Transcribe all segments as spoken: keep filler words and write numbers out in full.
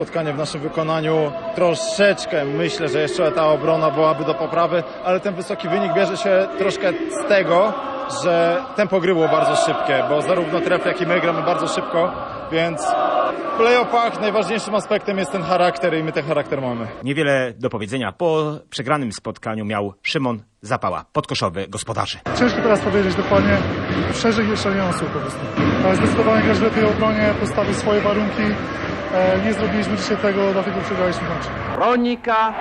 Spotkanie w naszym wykonaniu troszeczkę, myślę, że jeszcze ta obrona byłaby do poprawy, ale ten wysoki wynik bierze się troszkę z tego, że tempo gry było bardzo szybkie, bo zarówno tref, jak i my gramy bardzo szybko, więc w play-offach najważniejszym aspektem jest ten charakter i my ten charakter mamy. Niewiele do powiedzenia po przegranym spotkaniu miał Szymon Zapała, podkoszowy gospodarzy. Ciężko teraz powiedzieć dokładnie, szerzej jeszcze nie mam słów po prostu. Ale zdecydowanie grać lepiej w obronie, postawić swoje warunki. Nie zrobiliśmy dzisiaj tego, dlatego przegraliśmy mecz. Kronika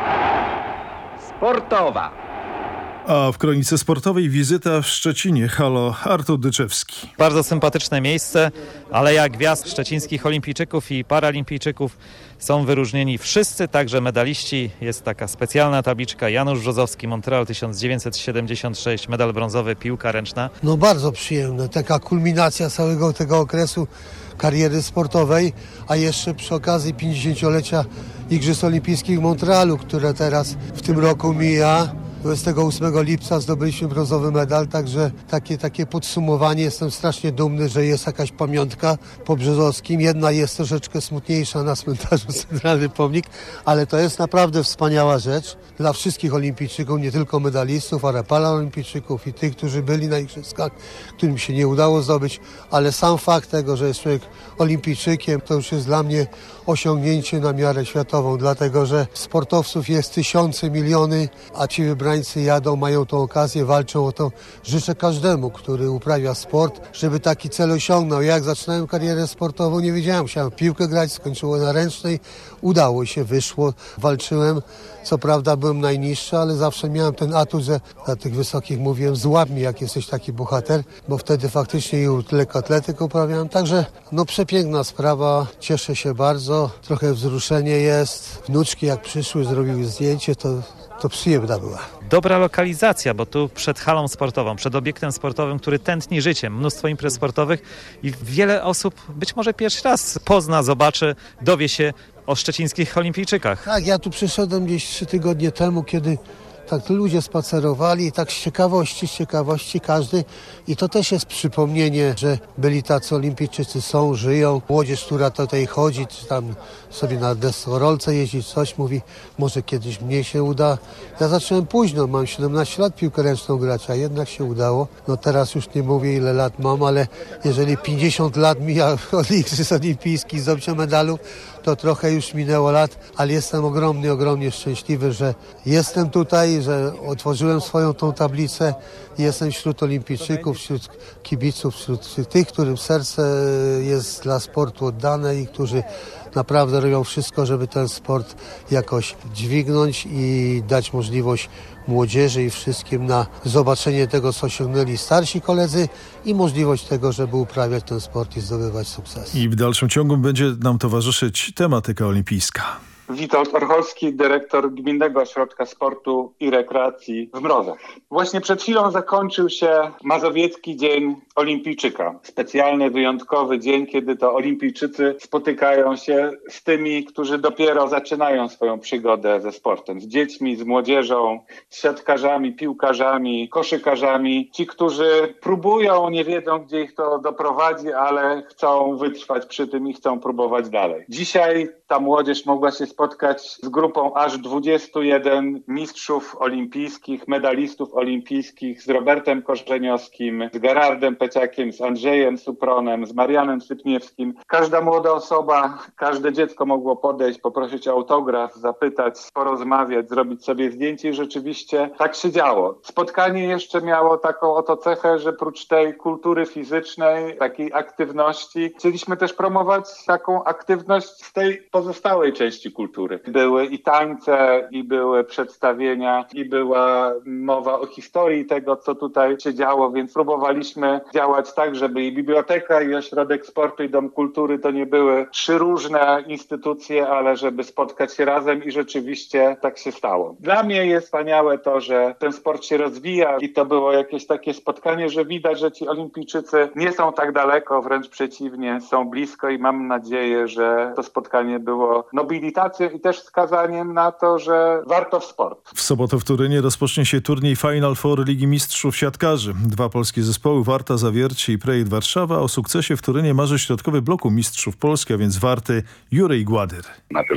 sportowa. A w kronice sportowej wizyta w Szczecinie. Halo, Artur Dyczewski. Bardzo sympatyczne miejsce, ale jak gwiazd szczecińskich olimpijczyków i paralimpijczyków są wyróżnieni wszyscy, także medaliści. Jest taka specjalna tabliczka. Janusz Brzozowski, Montreal tysiąc dziewięćset siedemdziesiąt sześć, medal brązowy, piłka ręczna. No bardzo przyjemne, taka kulminacja całego tego okresu kariery sportowej, a jeszcze przy okazji pięćdziesięciolecia Igrzysk Olimpijskich w Montrealu, które teraz w tym roku mija. dwudziestego ósmego lipca zdobyliśmy brązowy medal, także takie, takie podsumowanie. Jestem strasznie dumny, że jest jakaś pamiątka po Brzozowskim. Jedna jest troszeczkę smutniejsza na cmentarzu Centralny Pomnik, ale to jest naprawdę wspaniała rzecz dla wszystkich olimpijczyków, nie tylko medalistów, ale paraolimpijczyków i tych, którzy byli na igrzyskach, którym się nie udało zdobyć, ale sam fakt tego, że jest człowiek olimpijczykiem, to już jest dla mnie osiągnięcie na miarę światową, dlatego że sportowców jest tysiące, miliony, a ci wybrańcy jadą, mają tą okazję, walczą o to. Życzę każdemu, który uprawia sport, żeby taki cel osiągnął. Jak zaczynałem karierę sportową, nie wiedziałem, chciałem piłkę grać, skończyłem na ręcznej, udało się, wyszło, walczyłem. Co prawda byłem najniższy, ale zawsze miałem ten atut, że dla tych wysokich mówiłem, złap mi, jak jesteś taki bohater, bo wtedy faktycznie i lekkoatletykę uprawiałem. Także no przepiękna sprawa, cieszę się bardzo, trochę wzruszenie jest. Wnuczki jak przyszły, zrobiły zdjęcie, to, to przyjemna była. Dobra lokalizacja, bo tu przed halą sportową, przed obiektem sportowym, który tętni życiem, mnóstwo imprez sportowych i wiele osób być może pierwszy raz pozna, zobaczy, dowie się o szczecińskich olimpijczykach. Tak, ja tu przyszedłem gdzieś trzy tygodnie temu, kiedy tak ludzie spacerowali i tak z ciekawości, z ciekawości każdy. I to też jest przypomnienie, że byli tacy olimpijczycy, są, żyją. Młodzież, która tutaj chodzi, czy tam sobie na deskorolce jeździ, coś mówi, może kiedyś mnie się uda. Ja zacząłem późno, mam siedemnaście lat piłkę ręczną grać, a jednak się udało. No teraz już nie mówię, ile lat mam, ale jeżeli pięćdziesiąt lat mija od Igrzysk Olimpijskich, zdobycia medalu, to trochę już minęło lat, ale jestem ogromnie, ogromnie szczęśliwy, że jestem tutaj, że otworzyłem swoją tą tablicę i jestem wśród olimpijczyków, wśród kibiców, wśród tych, którym serce jest dla sportu oddane i którzy naprawdę robią wszystko, żeby ten sport jakoś dźwignąć i dać możliwość młodzieży i wszystkim na zobaczenie tego, co osiągnęli starsi koledzy i możliwość tego, żeby uprawiać ten sport i zdobywać sukces. I w dalszym ciągu będzie nam towarzyszyć tematyka olimpijska. Witold Orchowski, dyrektor Gminnego Ośrodka Sportu i Rekreacji w Mrozach. Właśnie przed chwilą zakończył się Mazowiecki Dzień Olimpijczyka. Specjalny, wyjątkowy dzień, kiedy to olimpijczycy spotykają się z tymi, którzy dopiero zaczynają swoją przygodę ze sportem. Z dziećmi, z młodzieżą, z siatkarzami, piłkarzami, koszykarzami. Ci, którzy próbują, nie wiedzą, gdzie ich to doprowadzi, ale chcą wytrwać przy tym i chcą próbować dalej. Dzisiaj ta młodzież mogła się spotkać z grupą aż dwudziestu jeden mistrzów olimpijskich, medalistów olimpijskich, z Robertem Korzeniowskim, z Gerardem Peciakiem, z Andrzejem Supronem, z Marianem Sypniewskim. Każda młoda osoba, każde dziecko mogło podejść, poprosić o autograf, zapytać, porozmawiać, zrobić sobie zdjęcie i rzeczywiście tak się działo. Spotkanie jeszcze miało taką oto cechę, że prócz tej kultury fizycznej, takiej aktywności, chcieliśmy też promować taką aktywność z tej pozostałej części kultury. Były i tańce, i były przedstawienia, i była mowa o historii tego, co tutaj się działo, więc próbowaliśmy działać tak, żeby i biblioteka, i ośrodek sportu, i dom kultury to nie były trzy różne instytucje, ale żeby spotkać się razem i rzeczywiście tak się stało. Dla mnie jest wspaniałe to, że ten sport się rozwija i to było jakieś takie spotkanie, że widać, że ci olimpijczycy nie są tak daleko, wręcz przeciwnie, są blisko i mam nadzieję, że to spotkanie było nobilitacją i też wskazaniem na to, że warto w sport. W sobotę w Turynie rozpocznie się turniej Final Four Ligi Mistrzów Siatkarzy. Dwa polskie zespoły, Warta Zawiercie i Projekt Warszawa. O sukcesie w Turynie marzy środkowy bloku Mistrzów Polski, a więc Warty Juraj Gładyr. Najpierw